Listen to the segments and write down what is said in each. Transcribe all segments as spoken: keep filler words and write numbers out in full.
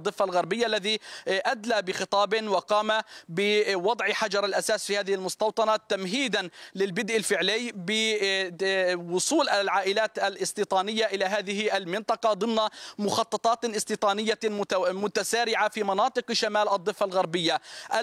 الضفة الغربية الذي أدلى بخطاب وقام بوضع حجر الأساس في هذه المستوطنة تمهيدا للبدء الفعلي بوصول العائلات الاستيطانية إلى هذه المنطقة ضمن مخططات استيطانية متسارعة في مناطق شمال الضفة الغربية.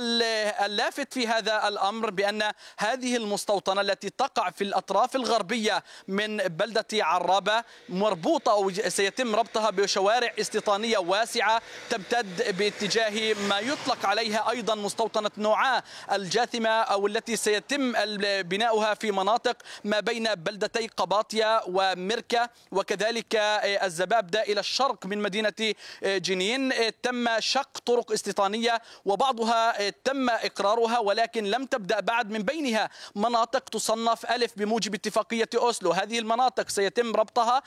اللافت في هذا الأمر بأن هذه المستوطنة التي تقع في الأطراف الغربية من بلدة عرابة مربوطة أو سيتم ربطها بشوارع استيطانية واسعة تمتد باتجاه ما يطلق عليها أيضا مستوطنة نوعاء الجاثمة أو التي سيتم بناؤها في مناطق ما بين بلدتي قباطية ومركة وكذلك الزبابدة إلى الشرق من مدينة جنين. تم شق طرق استيطانية وبعضها تم إقرارها ولكن لم تبدأ بعد، من بينها مناطق تصنف ألف بموجب اتفاقية أوسلو. هذه المناطق سيتم ربطها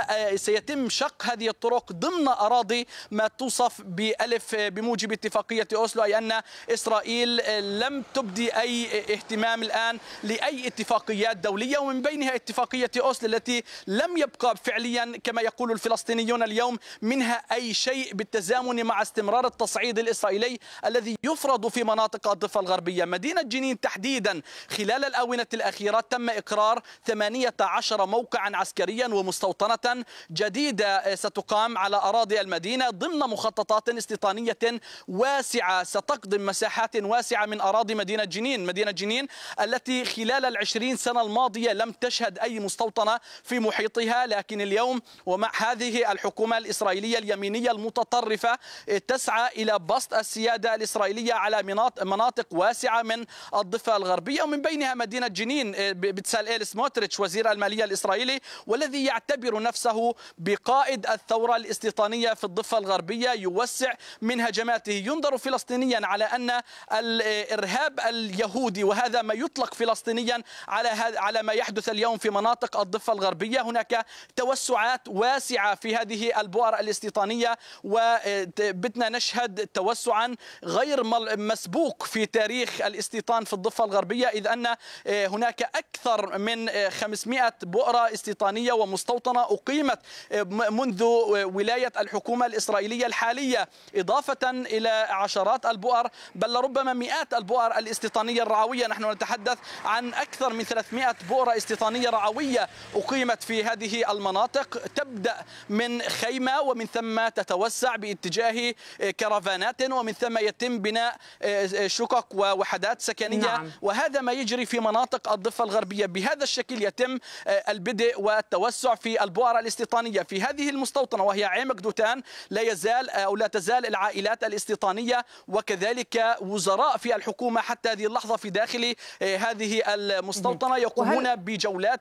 وسيتم شق هذه الطرق ضمن أراضي ما توصف بألف بموجب اتفاقية أوسلو، أي أن إسرائيل لم تبدي أي اهتمام الآن لأي اتفاقيات دولية، ومن بينها اتفاقية أوسلو التي لم يبقى فعليا كما يقول الفلسطينيون اليوم منها أي شيء بالتزامن مع استمرار التصعيد الإسرائيلي الذي يفرض في مناطق الضفة الغربية. مدينة جنين تحديدا خلال الآونة الأخيرة تم إقرار ثمانية عشر موقعا عسكريا ومستوطنة جديدة ستقام على أراضي المدينة ضمن مخططات استيطانية واسعة ستقضم مساحات واسعة من أراضي مدينة جنين. مدينة جنين التي خلال العشرين سنة الماضية لم تشهد أي مستوطنة في محيطها، لكن اليوم ومع هذه الحكومة الإسرائيلية اليمينية المتطرفة تسعى إلى بسط السيادة الإسرائيلية على مناطق واسعة من الضفة الغربية ومن بينها مدينة جنين. بتساليل سموتريتش وزير المالية الإسرائيلي والذي يعتبر نفسه بقائد الثورة الاستيطانية في الضفة الغربية يوسع من هجماته. ينظر فلسطينيا على أن الإرهاب اليهودي وهذا ما يطلق فلسطينيا على على ما يحدث اليوم في مناطق الضفة الغربية. هناك توسعات واسعة في هذه البؤر الاستيطانية وبدنا نشهد توسعا غير مسبوق في تاريخ الاستيطان في الضفة الغربية، إذ أن هناك أكثر من خمسمائة بؤرة استيطانية ومستوطنة أقيمت منذ ولاية الحكومة الإسرائيلية الحالية، إضافة إلى عشرات البؤر بل ربما مئات البؤر الاستيطانية الرعوية. نحن نتحدث عن أكثر من ثلاثمائة بؤرة استيطانية رعوية أقيمت في هذه المناطق، تبدأ من خيمة ومن ثم تتوسع باتجاه كرفانات ومن ثم يتم بناء شقق ووحدات سكنية. نعم. وهذا ما يجري في مناطق الضفة الغربية. بهذا الشكل يتم البدء والتوسع في البؤر الاستيطانية. في هذه المستوطنة وهي عمق دوتان لا يزال أو لا تزال العائلات الاستيطانية وكذلك وزراء في الحكومة حتى هذه اللحظة في داخل هذه المستوطنة يقومون بجولات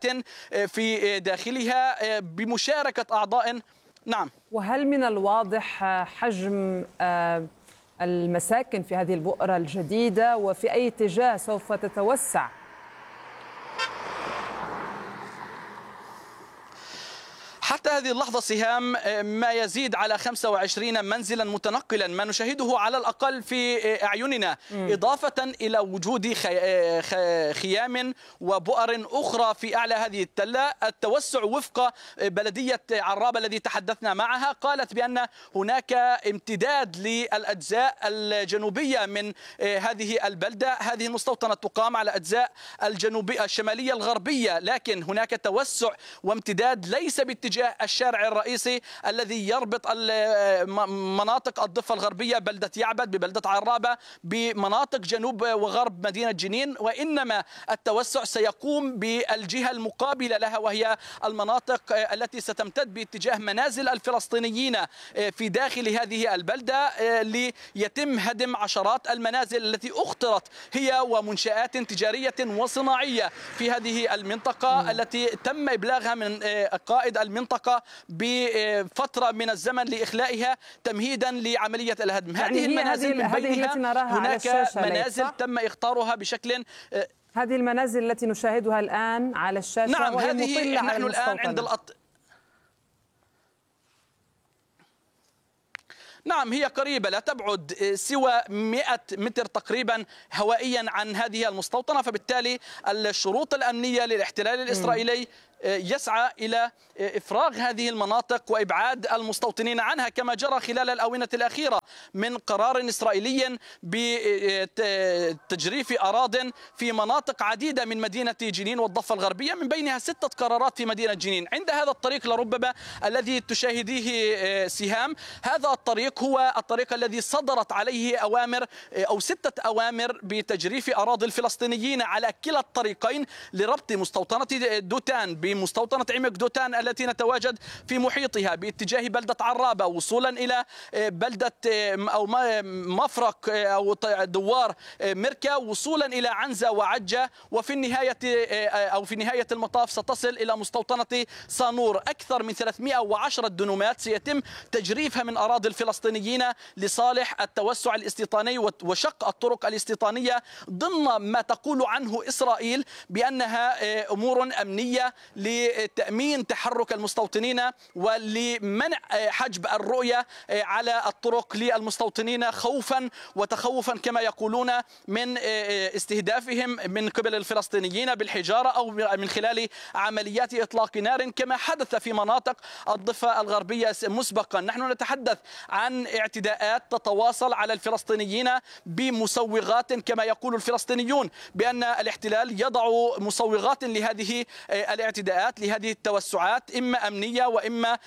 في داخلها بمشاركة أعضاء. نعم. وهل من الواضح حجم المساكن في هذه البؤرة الجديدة وفي أي اتجاه سوف تتوسع؟ حتى هذه اللحظة سهام ما يزيد على خمسة وعشرين منزلا متنقلا ما نشاهده على الأقل في أعيننا، م. إضافة إلى وجود خيام وبؤر أخرى في أعلى هذه التلة. التوسع وفق بلدية عرابة الذي تحدثنا معها قالت بأن هناك امتداد للأجزاء الجنوبية من هذه البلدة. هذه المستوطنة تقام على أجزاء الجنوبية الشمالية الغربية، لكن هناك توسع وامتداد ليس باتجاه الشارع الرئيسي الذي يربط مناطق الضفة الغربية بلدة يعبد ببلدة عرابة بمناطق جنوب وغرب مدينة جنين، وإنما التوسع سيقوم بالجهة المقابلة لها وهي المناطق التي ستمتد باتجاه منازل الفلسطينيين في داخل هذه البلدة ليتم هدم عشرات المنازل التي اخترت هي ومنشآت تجارية وصناعية في هذه المنطقة م. التي تم إبلاغها من قائد المنطقة بفترة من الزمن لإخلائها تمهيدا لعملية الهدم. يعني هذه المنازل من بينها هناك منازل تم إختارها بشكل. هذه المنازل التي نشاهدها الآن على الشاشة. نعم، هذه نحن الآن عند الأط... نعم هي قريبة لا تبعد سوى مئة متر تقريبا هوائيا عن هذه المستوطنة، فبالتالي الشروط الأمنية للاحتلال الإسرائيلي يسعى إلى إفراغ هذه المناطق وإبعاد المستوطنين عنها، كما جرى خلال الآونة الأخيرة من قرار إسرائيلي بتجريف أراضٍ في مناطق عديدة من مدينة جنين والضفة الغربية، من بينها ستة قرارات في مدينة جنين. عند هذا الطريق لربما الذي تشاهديه سهام، هذا الطريق هو الطريق الذي صدرت عليه أوامر أو ستة أوامر بتجريف أراضي الفلسطينيين على كلا الطريقين لربط مستوطنة دوتان بمستوطنة عمق دوتان التي نتواجد في محيطها باتجاه بلدة عرابة وصولا إلى بلدة أو مفرق أو دوار مركا وصولا إلى عنزة وعجة، وفي النهاية أو في نهاية المطاف ستصل إلى مستوطنة صانور. أكثر من ثلاثمئة وعشرة دنومات سيتم تجريفها من أراضي الفلسطينيين لصالح التوسع الاستيطاني وشق الطرق الاستيطانية ضمن ما تقول عنه إسرائيل بأنها أمور أمنية لتأمين تحرك المستوطنين ولمنع حجب الرؤية على الطرق للمستوطنين خوفا وتخوفا كما يقولون من استهدافهم من قبل الفلسطينيين بالحجارة أو من خلال عمليات إطلاق نار كما حدث في مناطق الضفة الغربية مسبقا. نحن نتحدث عن اعتداءات تتواصل على الفلسطينيين بمسوغات كما يقول الفلسطينيون بأن الاحتلال يضع مسوغات لهذه الاعتداءات لهذه التوسعات إما أمنية وإما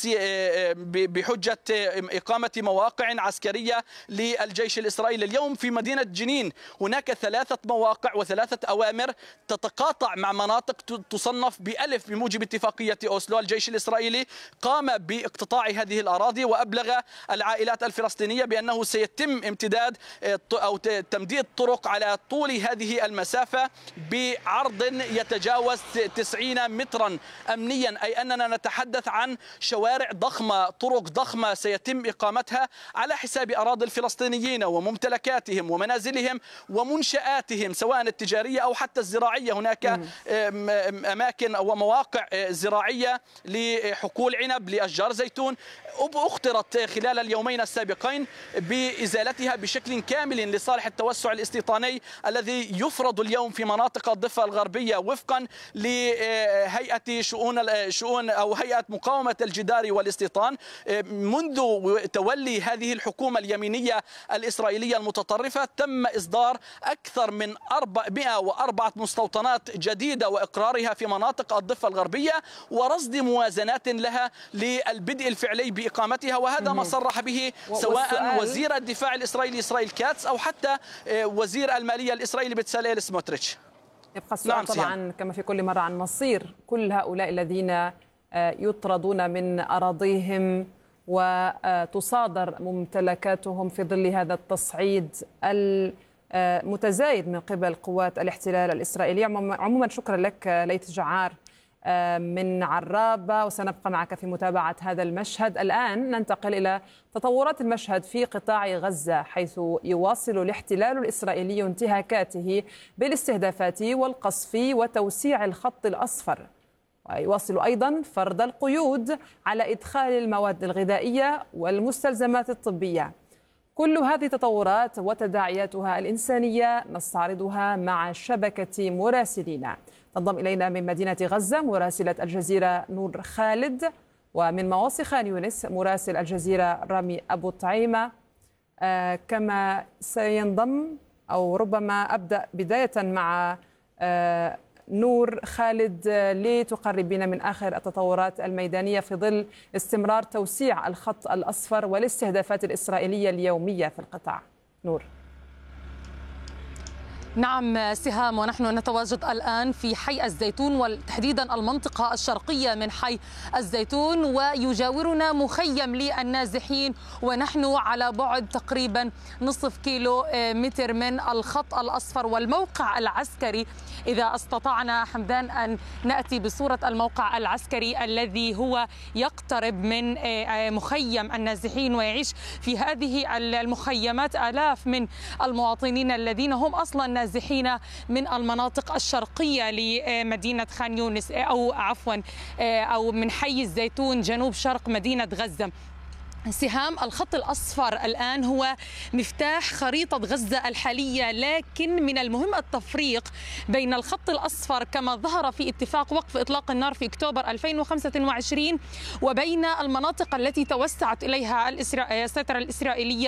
بحجة إقامة مواقع عسكرية للجيش الإسرائيلي. اليوم في مدينة جنين هناك ثلاثة مواقع وثلاثة أوامر تتقاطع مع مناطق تصنف بألف بموجب اتفاقية أوسلو. الجيش الإسرائيلي قام باقتطاع هذه الأراضي وأبلغ العائلات الفلسطينية بأنه سيتم امتداد أو تمديد طرق على طول هذه المسافة بعرض يتجاوز تسعين مترا أمنيا، أي أننا نتحدث عن شوارع ضخمة طرق ضخمة سيتم إقامتها على حساب أراضي الفلسطينيين وممتلكاتهم ومنازلهم ومنشآتهم سواء التجارية أو حتى الزراعية. هناك أماكن ومواقع زراعية لحقول عنب لأشجار زيتون اخترت خلال اليومين السابقين بإزالتها بشكل كامل لصالح التوسع الاستيطاني الذي يفرض اليوم في مناطق الضفة الغربية وفقا لهيئة شؤون شؤون أو هيئة مقاومة الجدار والاستيطان. منذ تولي هذه الحكومة اليمينية الإسرائيلية المتطرفة تم إصدار أكثر من أربعمئة وأربعة مستوطنات جديدة وإقرارها في مناطق الضفة الغربية ورصد موازنات لها للبدء الفعلي بإقامتها، وهذا ما صرح به سواء وزير الدفاع الإسرائيلي إسرائيل كاتس أو حتى وزير المالية الإسرائيلي بتساليل سموتريتش. يبقى السؤال نعم طبعا سيان. كما في كل مرة عن مصير كل هؤلاء الذين يطردون من أراضيهم وتصادر ممتلكاتهم في ظل هذا التصعيد المتزايد من قبل قوات الاحتلال الإسرائيلي. عموما شكرا لك ليث جعار من عرابة، وسنبقى معك في متابعة هذا المشهد. الآن ننتقل إلى تطورات المشهد في قطاع غزة، حيث يواصل الاحتلال الإسرائيلي انتهاكاته بالاستهدافات والقصف وتوسيع الخط الأصفر، ويواصل أيضا فرض القيود على إدخال المواد الغذائية والمستلزمات الطبية. كل هذه التطورات وتداعياتها الإنسانية نستعرضها مع شبكة مراسلينا. تنضم إلينا من مدينة غزة مراسلة الجزيرة نور خالد، ومن مواصي خان يونس مراسل الجزيرة رامي أبو طعيمة. آه كما سينضم أو ربما أبدأ بداية مع آه نور خالد لتقربنا من آخر التطورات الميدانية في ظل استمرار توسيع الخط الأصفر والاستهدافات الإسرائيلية اليومية في القطاع. نور. نعم سهام، ونحن نتواجد الآن في حي الزيتون وتحديدا المنطقة الشرقية من حي الزيتون، ويجاورنا مخيم للنازحين ونحن على بعد تقريبا نصف كيلو متر من الخط الأصفر والموقع العسكري. إذا استطعنا حمدان أن نأتي بصورة الموقع العسكري الذي هو يقترب من مخيم النازحين، ويعيش في هذه المخيمات آلاف من المواطنين الذين هم أصلا نازحين من المناطق الشرقية لمدينة خان يونس أو عفوا أو من حي الزيتون جنوب شرق مدينة غزة. سهام. الخط الأصفر الآن هو مفتاح خريطة غزة الحالية، لكن من المهم التفريق بين الخط الأصفر كما ظهر في اتفاق وقف إطلاق النار في أكتوبر ألفين وخمسة وعشرين وبين المناطق التي توسعت إليها السيطرة الإسرائيلية